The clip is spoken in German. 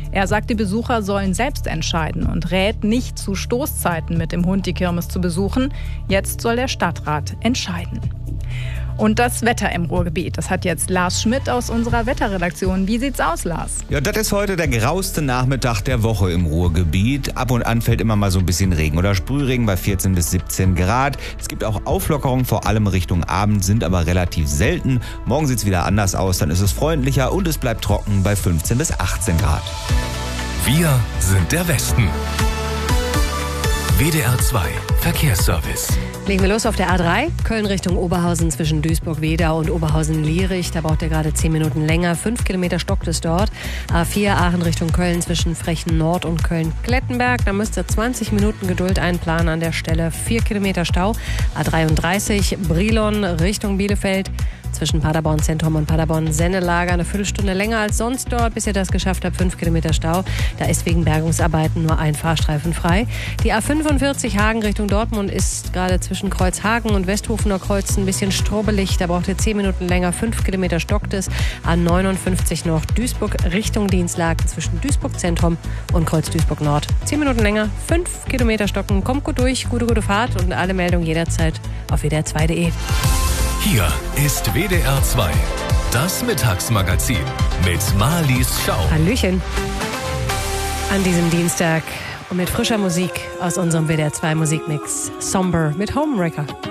Er sagt, die Besucher sollen selbst entscheiden und rät nicht zu Stoßzeiten mit dem Hund die Kirmes zu besuchen. Jetzt soll der Stadtrat entscheiden. Und das Wetter im Ruhrgebiet, das hat jetzt Lars Schmidt aus unserer Wetterredaktion. Wie sieht's aus, Lars? Ja, das ist heute der grauste Nachmittag der Woche im Ruhrgebiet. Ab und an fällt immer mal so ein bisschen Regen oder Sprühregen bei 14 bis 17 Grad. Es gibt auch Auflockerungen, vor allem Richtung Abend, sind aber relativ selten. Morgen sieht's wieder anders aus, dann ist es freundlicher und es bleibt trocken bei 15 bis 18 Grad. Wir sind der Westen. WDR 2 Verkehrsservice. Legen wir los auf der A3, Köln Richtung Oberhausen zwischen Duisburg-Wedau und Oberhausen-Lierich. Da braucht ihr gerade 10 Minuten länger. 5 Kilometer stockt es dort. A4 Aachen Richtung Köln zwischen Frechen Nord und Köln-Klettenberg. Da müsst ihr 20 Minuten Geduld einplanen an der Stelle. 4 Kilometer Stau. A33 Brilon Richtung Bielefeld. Zwischen Paderborn Zentrum und Paderborn Sennelager eine Viertelstunde länger als sonst dort, bis ihr das geschafft habt. 5 Kilometer Stau. Da ist wegen Bergungsarbeiten nur ein Fahrstreifen frei. Die A45 Hagen Richtung Dortmund ist gerade zwischen Kreuzhagen und Westhofener Kreuz ein bisschen strubbelig. Da braucht ihr 10 Minuten länger. 5 Kilometer stockt es. A59 noch Duisburg Richtung Dienstlaken zwischen Duisburg Zentrum und Kreuz Duisburg Nord. 10 Minuten länger. 5 Kilometer stocken. Kommt gut durch. Gute Fahrt und alle Meldungen jederzeit auf wdr2.de. Hier ist WDR 2, das Mittagsmagazin mit Marlies Schau. Hallöchen. An diesem Dienstag und mit frischer Musik aus unserem WDR 2 Musikmix. Somber mit Homewrecker.